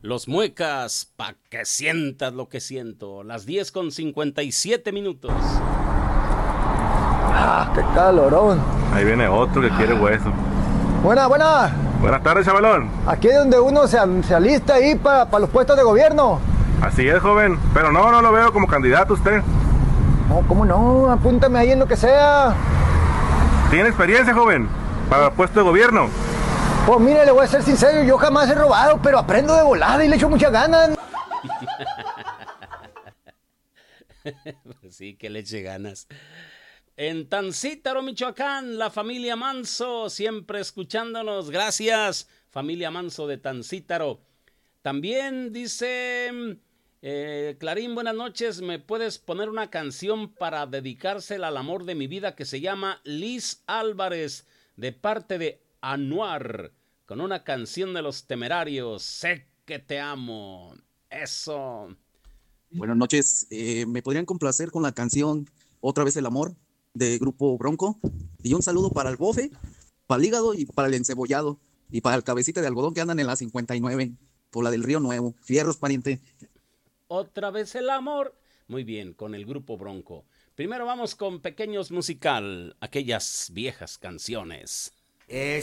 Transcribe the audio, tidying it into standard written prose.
Los Muecas, pa' que sientas lo que siento. Las 10:57. ¡Ah, qué calorón! Ahí viene otro que quiere hueso. Buena. Buenas tardes, chavalón. Aquí es donde uno se alista ahí para los puestos de gobierno. Así es, joven. Pero no lo veo como candidato usted. No, ¿cómo no? Apúntame ahí en lo que sea. ¿Tiene experiencia, joven? Para el puesto de gobierno. Pues mire, le voy a ser sincero, yo jamás he robado, pero aprendo de volada y le echo muchas ganas. Sí, que le eche ganas. En Tancítaro, Michoacán, la familia Manso, siempre escuchándonos. Gracias, familia Manso de Tancítaro. También dice Clarín, buenas noches. ¿Me puedes poner una canción para dedicársela al amor de mi vida que se llama Liz Álvarez, de parte de Anuar, con una canción de Los Temerarios? Sé que te amo. Eso. Buenas noches. ¿Me podrían complacer con la canción Otra vez el amor, de Grupo Bronco? Y un saludo para el bofe, para el hígado y para el encebollado y para el cabecita de algodón que andan en la 59 por la del Río Nuevo. Fierros, pariente. Otra vez el amor. Muy bien, con el Grupo Bronco. Primero vamos con Pequeños Musical, aquellas viejas canciones.